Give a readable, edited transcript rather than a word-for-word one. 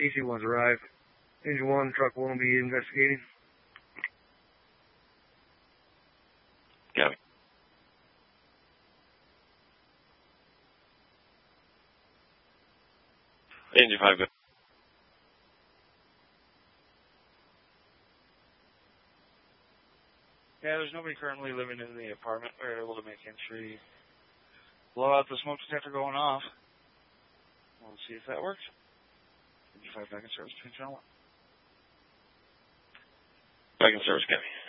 AC-1's arrived. Engine 1, truck 1 will be investigating. Copy. Engine 5, go. Yeah, there's nobody currently living in the apartment. We're able to make entry. Blow out the smoke detector going off. We'll see if that works. Engine 5 back in service between channel 1. Back in service, Copy.